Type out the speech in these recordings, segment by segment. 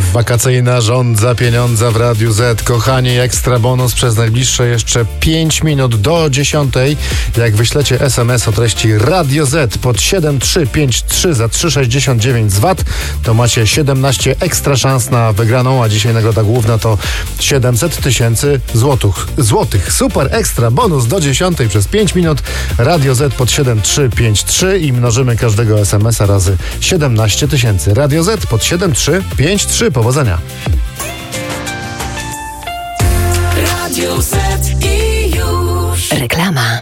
Wakacyjna żądza pieniądza w Radiu Z. Kochani, ekstra bonus przez najbliższe jeszcze 5 minut do 10. Jak wyślecie SMS o treści Radio Z pod 7353 za 3,69 z VAT, to macie 17 ekstra szans na wygraną, a dzisiaj nagroda główna to 700 000 złotych. Super ekstra bonus do 10 przez 5 minut. Radio Z pod 7353 i mnożymy każdego SMS-a razy 17 000. Radio Z pod 7353. Powodzenia. Radio Z i już. Reklama.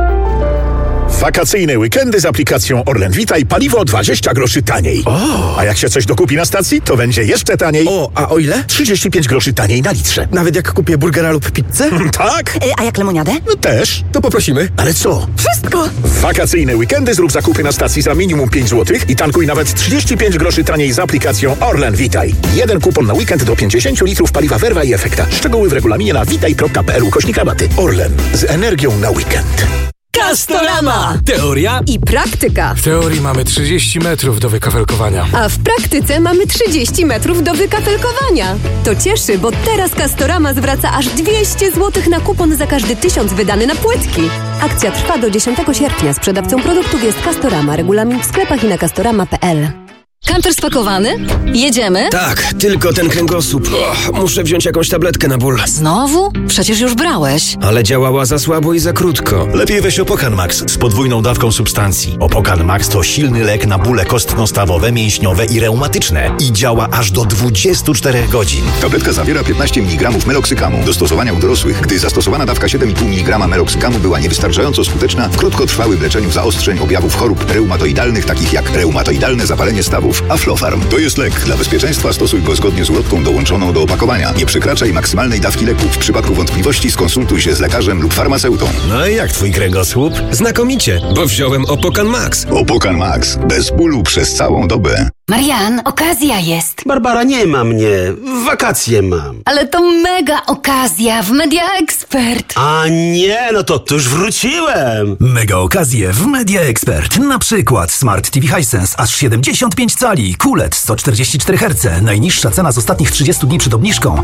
Wakacyjne weekendy z aplikacją Orlen Witaj, paliwo 20 groszy taniej. A jak się coś dokupi na stacji, to będzie jeszcze taniej. A o ile? 35 groszy taniej na litrze. Nawet jak kupię burgera lub pizzę? Tak? A jak lemoniadę? No też. To poprosimy. Ale co? Wszystko! W wakacyjne weekendy zrób zakupy na stacji za minimum 5 zł i tankuj nawet 35 groszy taniej z aplikacją Orlen Witaj. Jeden kupon na weekend do 50 litrów paliwa Verva i Efekta. Szczegóły w regulaminie na witaj.pl/rabaty. Orlen. Z energią na weekend. Castorama! Teoria I praktyka. W teorii mamy 30 metrów do wykafelkowania. A w praktyce mamy 30 metrów do wykafelkowania. To cieszy, bo teraz Castorama zwraca aż 200 zł na kupon za każdy 1000 wydany na płytki. Akcja trwa do 10 sierpnia. Sprzedawcą produktów jest Castorama. Regulamin w sklepach i na castorama.pl. Kamper spakowany? Jedziemy? Tak, tylko ten kręgosłup. Muszę wziąć jakąś tabletkę na ból. Znowu? Przecież już brałeś. Ale działała za słabo i za krótko. Lepiej weź Opokan Max z podwójną dawką substancji. Opokan Max to silny lek na bóle kostno-stawowe, mięśniowe i reumatyczne. I działa aż do 24 godzin. Tabletka zawiera 15 mg meloksykamu. Do stosowania u dorosłych, gdy zastosowana dawka 7,5 mg meloksykamu była niewystarczająco skuteczna w krótkotrwałym leczeniu zaostrzeń objawów chorób reumatoidalnych, takich jak reumatoidalne zapalenie stawów. Aflofarm to jest lek. Dla bezpieczeństwa stosuj go zgodnie z ulotką dołączoną do opakowania. Nie przekraczaj maksymalnej dawki leku. W przypadku wątpliwości skonsultuj się z lekarzem lub farmaceutą. No i jak twój kręgosłup? Znakomicie, bo wziąłem Opokan Max. Opokan Max. Bez bólu przez całą dobę. Marian, okazja jest. Barbara, nie ma mnie. Wakacje mam. Ale to mega okazja w Media Expert. A nie, no to już wróciłem. Mega okazje w Media Expert. Na przykład Smart TV Hisense aż 75 cali, QLED 144 Hz. Najniższa cena z ostatnich 30 dni przed obniżką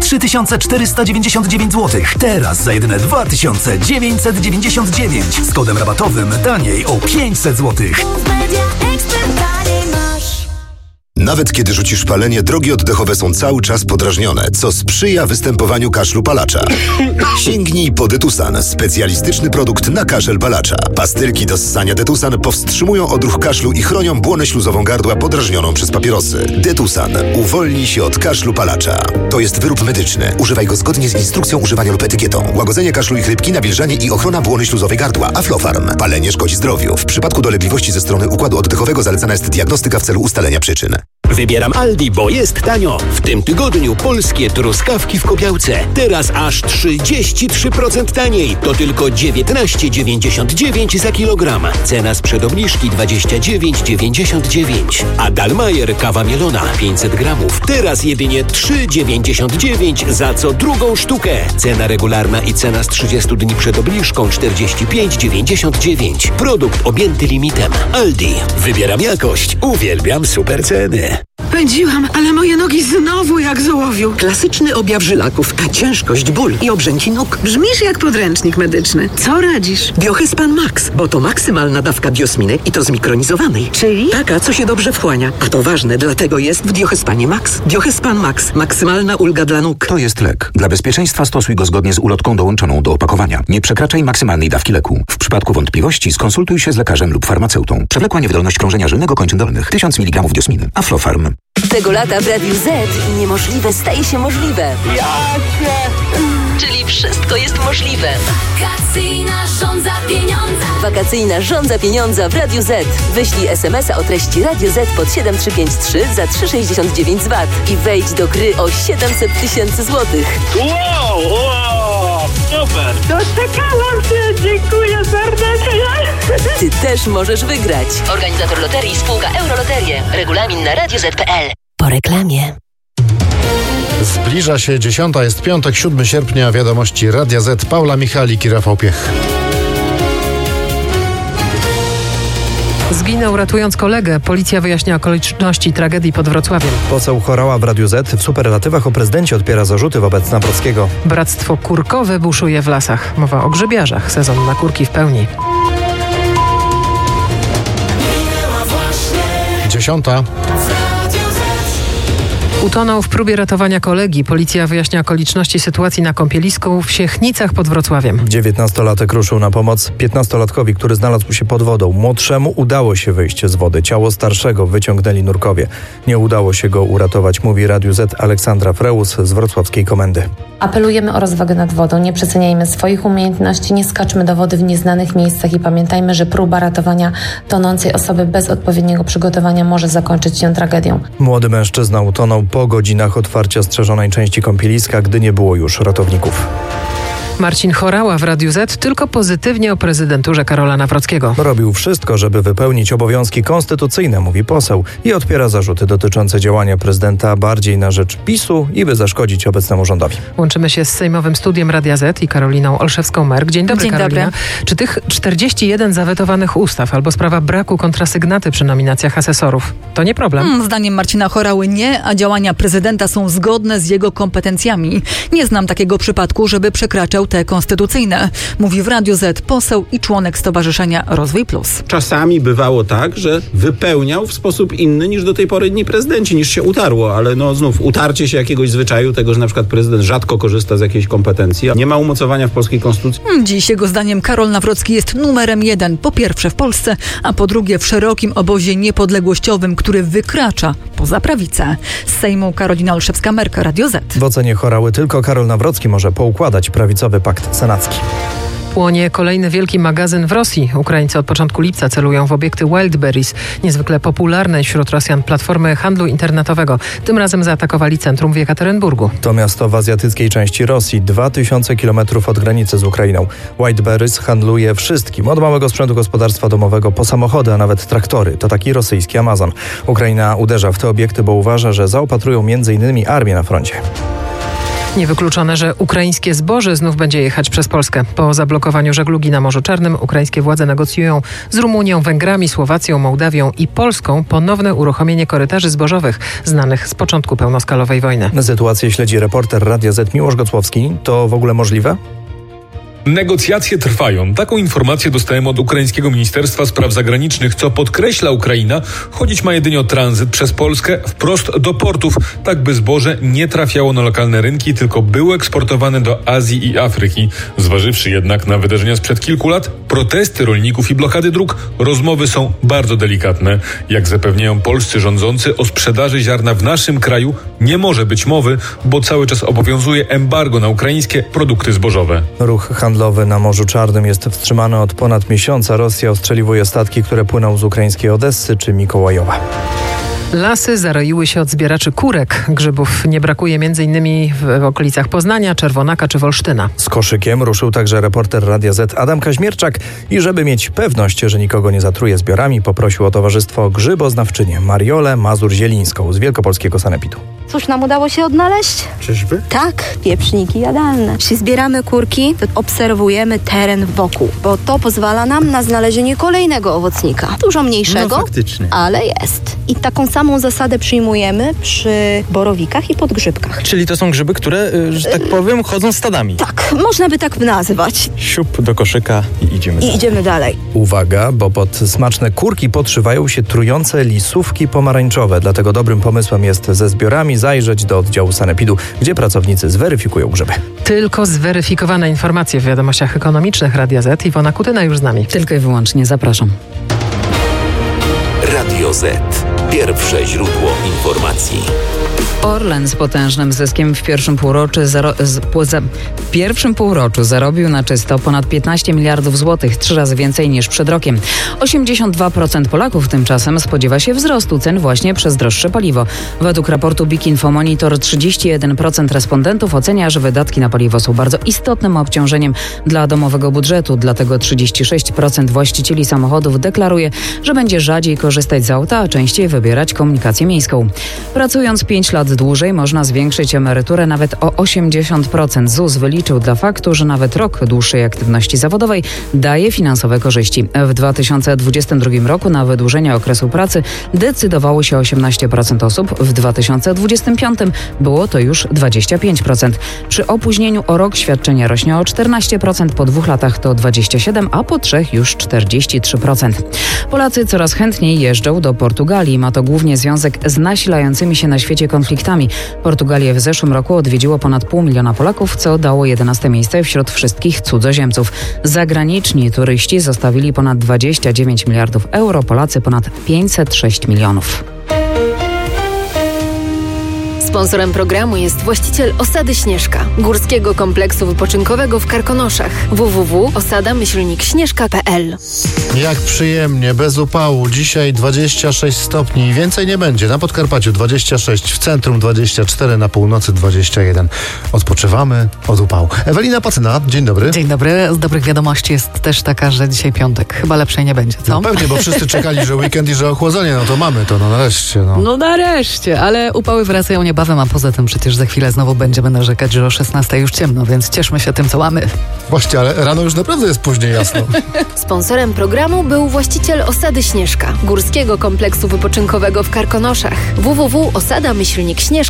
3499 zł. Teraz za jedyne 2999. Z kodem rabatowym taniej o 500 zł. Nawet kiedy rzucisz palenie, drogi oddechowe są cały czas podrażnione, co sprzyja występowaniu kaszlu palacza. Sięgnij po Detusan, specjalistyczny produkt na kaszel palacza. Pastylki do ssania Detusan powstrzymują odruch kaszlu i chronią błonę śluzową gardła podrażnioną przez papierosy. Detusan uwolni się od kaszlu palacza. To jest wyrób medyczny. Używaj go zgodnie z instrukcją używania lub etykietą. Łagodzenie kaszlu i chrypki, nawilżanie i ochrona błony śluzowej gardła. Aflofarm. Palenie szkodzi zdrowiu. W przypadku dolegliwości ze strony układu oddechowego zalecana jest diagnostyka w celu ustalenia przyczyn. Wybieram Aldi, bo jest tanio. W tym tygodniu polskie truskawki w Kobiałce. Teraz aż 33% taniej. To tylko 19,99 za kilogram. Cena sprzed obniżki 29,99. A Dalmajer kawa mielona 500 gramów. Teraz jedynie 3,99 za co drugą sztukę. Cena regularna i cena z 30 dni przed obniżką 45,99. Produkt objęty limitem. Aldi. Wybieram jakość. Uwielbiam super ceny. Pędziłam, ale moje nogi znowu jak z ołowiu. Klasyczny objaw żylaków, a ciężkość, ból i obrzęki nóg. Brzmisz jak podręcznik medyczny. Co radzisz? Biohespan Max, bo to maksymalna dawka biosminy i to zmikronizowanej. Czyli? Taka, co się dobrze wchłania. A to ważne, dlatego jest w Biohespanie Max. Biohespan Max. Maksymalna ulga dla nóg. To jest lek. Dla bezpieczeństwa stosuj go zgodnie z ulotką dołączoną do opakowania. Nie przekraczaj maksymalnej dawki leku. W przypadku wątpliwości skonsultuj się z lekarzem lub farmaceutą. Przewlekła niewydolność krążenia żylnego kończyn dolnych. 1000 mg diosminy. Aflofarm. Tego lata w Radiu Z niemożliwe staje się możliwe. Czyli wszystko jest możliwe. Wakacyjna żądza pieniądza. Wakacyjna żądza pieniądza w Radiu Z. Wyślij SMS-a o treści Radio Z pod 7353 za 3,69 z VAT i wejdź do gry o 700 000 złotych. Wow, super! Doczekałam się, dziękuję serdecznie. Ty też możesz wygrać. Organizator loterii spółka Euroloterie. Regulamin na radioz.pl. Po reklamie. Zbliża się 10, jest piątek, 7 sierpnia, wiadomości Radia Z, Paula Michalik i Rafał Piech. Zginął ratując kolegę. Policja wyjaśnia okoliczności tragedii pod Wrocławiem. Poseł Horała w Radiu Z w superlatywach o prezydencie odpiera zarzuty wobec Nawrockiego. Bractwo kurkowe buszuje w lasach. Mowa o grzybiarzach. Sezon na kurki w pełni. 10. Utonął w próbie ratowania kolegi. Policja wyjaśnia okoliczności sytuacji na kąpielisku w Siechnicach pod Wrocławiem. 19-latek ruszył na pomoc 15-latkowi, który znalazł się pod wodą. Młodszemu udało się wyjść z wody. Ciało starszego wyciągnęli nurkowie. Nie udało się go uratować, mówi Radiu Z Aleksandra Freus z wrocławskiej komendy. Apelujemy o rozwagę nad wodą. Nie przeceniajmy swoich umiejętności, nie skaczmy do wody w nieznanych miejscach i pamiętajmy, że próba ratowania tonącej osoby bez odpowiedniego przygotowania może zakończyć się tragedią. Młody mężczyzna utonął po godzinach otwarcia strzeżonej części kąpieliska, gdy nie było już ratowników. Marcin Horała w Radiu Z tylko pozytywnie o prezydenturze Karola Nawrockiego. Robił wszystko, żeby wypełnić obowiązki konstytucyjne, mówi poseł, i odpiera zarzuty dotyczące działania prezydenta bardziej na rzecz PiS-u i by zaszkodzić obecnemu rządowi. Łączymy się z sejmowym studiem Radia Z i Karoliną Olszewską-Merk. Dzień dobry, Karolina. Czy tych 41 zawetowanych ustaw albo sprawa braku kontrasygnaty przy nominacjach asesorów to nie problem? Zdaniem Marcina Horały nie, a działania prezydenta są zgodne z jego kompetencjami. Nie znam takiego przypadku, żeby przekraczał te konstytucyjne, mówi w Radiu Z poseł i członek Stowarzyszenia Rozwój Plus. Czasami bywało tak, że wypełniał w sposób inny niż do tej pory inni prezydenci, niż się utarło, ale znów utarcie się jakiegoś zwyczaju, tego, że na przykład prezydent rzadko korzysta z jakiejś kompetencji, nie ma umocowania w polskiej konstytucji. Dziś jego zdaniem Karol Nawrocki jest numerem 1, po pierwsze w Polsce, a po drugie w szerokim obozie niepodległościowym, który wykracza poza prawicę. Z Sejmu Karolina Olszewska-Merk, Radio Z. W ocenie Horały tylko Karol Nawrocki może poukładać prawicowy pakt senacki. Płonie kolejny wielki magazyn w Rosji. Ukraińcy od początku lipca celują w obiekty Wildberries, niezwykle popularnej wśród Rosjan platformy handlu internetowego. Tym razem zaatakowali centrum w Jekaterynburgu. To miasto w azjatyckiej części Rosji, 2000 km od granicy z Ukrainą. Wildberries handluje wszystkim, od małego sprzętu gospodarstwa domowego po samochody, a nawet traktory. To taki rosyjski Amazon. Ukraina uderza w te obiekty, bo uważa, że zaopatrują m.in. armię na froncie. Niewykluczone, że ukraińskie zboże znów będzie jechać przez Polskę. Po zablokowaniu żeglugi na Morzu Czarnym ukraińskie władze negocjują z Rumunią, Węgrami, Słowacją, Mołdawią i Polską ponowne uruchomienie korytarzy zbożowych znanych z początku pełnoskalowej wojny. Sytuację śledzi reporter Radia Z Miłosz Gocłowski. To w ogóle możliwe? Negocjacje trwają. Taką informację dostałem od ukraińskiego Ministerstwa Spraw Zagranicznych, co podkreśla Ukraina, chodzić ma jedynie o tranzyt przez Polskę wprost do portów, tak by zboże nie trafiało na lokalne rynki, tylko było eksportowane do Azji i Afryki. Zważywszy jednak na wydarzenia sprzed kilku lat, protesty rolników i blokady dróg, rozmowy są bardzo delikatne. Jak zapewniają polscy rządzący, o sprzedaży ziarna w naszym kraju nie może być mowy, bo cały czas obowiązuje embargo na ukraińskie produkty zbożowe. Ruch handlowy na Morzu Czarnym jest wstrzymany od ponad miesiąca. Rosja ostrzeliwuje statki, które płyną z ukraińskiej Odessy czy Mikołajowa. Lasy zaroiły się od zbieraczy kurek. Grzybów nie brakuje m.in. w okolicach Poznania, Czerwonaka czy Wolsztyna. Z koszykiem ruszył także reporter Radia Z Adam Kaźmierczak i żeby mieć pewność, że nikogo nie zatruje zbiorami, poprosił o towarzystwo grzyboznawczynię Mariolę Mazur-Zielińską z wielkopolskiego sanepidu. Cóż nam udało się odnaleźć? Czyżby? Tak, pieprzniki jadalne. Jeśli zbieramy kurki, to obserwujemy teren wokół, bo to pozwala nam na znalezienie kolejnego owocnika. Dużo mniejszego, faktycznie, ale jest. I taką samą zasadę przyjmujemy przy borowikach i podgrzybkach. Czyli to są grzyby, które, że tak powiem, chodzą stadami. Tak, można by tak nazwać. Siup do koszyka i idziemy dalej. Idziemy dalej. Uwaga, bo pod smaczne kurki podszywają się trujące lisówki pomarańczowe. Dlatego dobrym pomysłem jest ze zbiorami zajrzeć do oddziału sanepidu, gdzie pracownicy zweryfikują grzyby. Tylko zweryfikowane informacje w wiadomościach ekonomicznych Radia Z. Iwona Kutyna już z nami. Tylko i wyłącznie, zapraszam. Radio Z. Pierwsze źródło informacji. Orlen z potężnym zyskiem w pierwszym półroczu zarobił na czysto ponad 15 miliardów złotych, 3 razy więcej niż przed rokiem. 82% Polaków tymczasem spodziewa się wzrostu cen właśnie przez droższe paliwo. Według raportu Big Info Monitor 31% respondentów ocenia, że wydatki na paliwo są bardzo istotnym obciążeniem dla domowego budżetu. Dlatego 36% właścicieli samochodów deklaruje, że będzie rzadziej korzystać z auta, a częściej wybierać komunikację miejską. Pracując 5 lat lat dłużej można zwiększyć emeryturę nawet o 80%. ZUS wyliczył dla faktu, że nawet rok dłuższej aktywności zawodowej daje finansowe korzyści. W 2022 roku na wydłużenie okresu pracy decydowało się 18% osób. W 2025 było to już 25%. Przy opóźnieniu o rok świadczenie rośnie o 14%, po 2 latach to 27%, a po 3 już 43%. Polacy coraz chętniej jeżdżą do Portugalii. Ma to głównie związek z nasilającymi się na świecie konfliktami. Portugalię w zeszłym roku odwiedziło ponad 500 000 Polaków, co dało 11 miejsce wśród wszystkich cudzoziemców. Zagraniczni turyści zostawili ponad 29 miliardów euro, Polacy ponad 506 milionów. Sponsorem programu jest właściciel Osady Śnieżka, górskiego kompleksu wypoczynkowego w Karkonoszach. www.osada-śnieżka.pl. Jak przyjemnie, bez upału. Dzisiaj 26 stopni i więcej nie będzie. Na Podkarpaciu 26, w centrum 24, na północy 21. Odpoczywamy od upału. Ewelina Pacyna, dzień dobry. Dzień dobry. Z dobrych wiadomości jest też taka, że dzisiaj piątek. Chyba lepszej nie będzie, co? No pewnie, bo wszyscy czekali, że weekend i że ochłodzenie. No to mamy to, no nareszcie. No nareszcie, ale upały wracają niebawem, a poza tym przecież za chwilę znowu będziemy narzekać, że o 16 już ciemno, więc cieszmy się tym, co mamy. Właśnie, ale rano już naprawdę jest później jasno. Sponsorem programu był właściciel Osady Śnieżka, górskiego kompleksu wypoczynkowego w Karkonoszach. www.osada-śnieżka.pl.